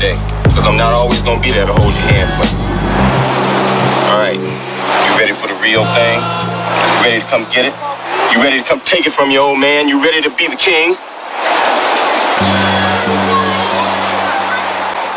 day. Because I'm not always going to be there to hold your hand for you. All right. You ready for the real thing? You ready to come get it? You ready to come take it from your old man? You ready to be the king?